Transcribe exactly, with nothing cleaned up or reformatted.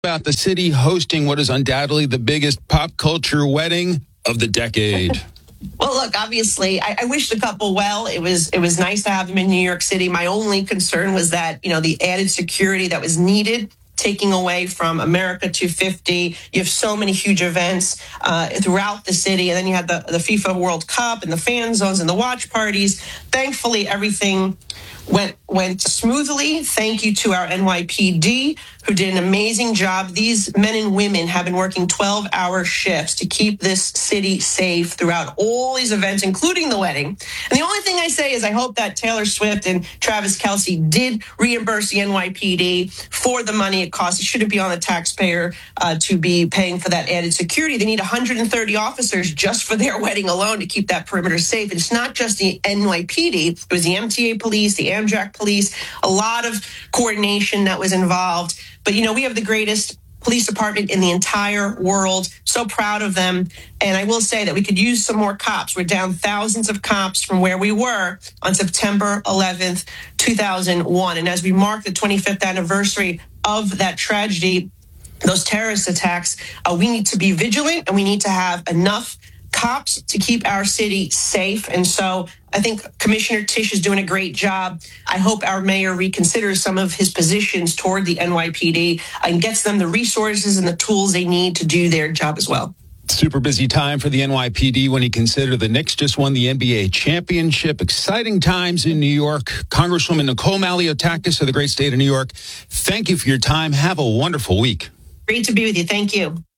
About the city hosting what is undoubtedly the biggest pop culture wedding of the decade. Well, look, obviously, I, I wish the couple well. It was it was nice to have them in New York City. My only concern was that, you know, the added security that was needed, taking away from America two fifty. You have so many huge events uh, throughout the city. And then you had the, the FIFA World Cup and the fan zones and the watch parties. Thankfully, everything went went smoothly. Thank you to our N Y P D, who did an amazing job. These men and women have been working twelve-hour shifts to keep this city safe throughout all these events, including the wedding. And the only thing I say is I hope that Taylor Swift and Travis Kelce did reimburse the N Y P D for the money it costs. It shouldn't be on the taxpayer uh, to be paying for that added security. They need one hundred thirty officers just for their wedding alone to keep that perimeter safe. And it's not just the N Y P D. It was the M T A police, the Amtrak police, a lot of coordination that was involved. But, you know, we have the greatest police department in the entire world. So proud of them. And I will say that we could use some more cops. We're down thousands of cops from where we were on September eleventh, two thousand one. And as we mark the twenty-fifth anniversary of that tragedy, those terrorist attacks, uh, we need to be vigilant and we need to have enough cops to keep our city safe. And so I think Commissioner Tisch is doing a great job. I hope our mayor reconsiders some of his positions toward the N Y P D and gets them the resources and the tools they need to do their job as well. Super busy time for the N Y P D when you consider the Knicks just won the N B A championship. Exciting times in New York. Congresswoman Nicole Maliotakis of the great state of New York, thank you for your time. Have a wonderful week. Great to be with you. Thank you.